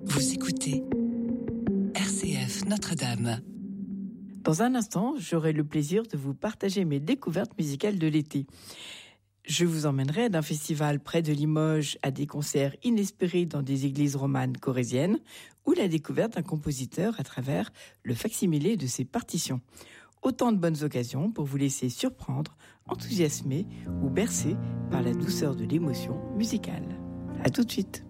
Vous écoutez RCF Notre-Dame. Dans un instant, j'aurai le plaisir de vous partager mes découvertes musicales de l'été. Je vous emmènerai d'un festival près de Limoges à des concerts inespérés dans des églises romanes corréziennes ou la découverte d'un compositeur à travers le facsimilé de ses partitions. Autant de bonnes occasions pour vous laisser surprendre, enthousiasmer ou bercer par la douceur de l'émotion musicale. À tout de suite.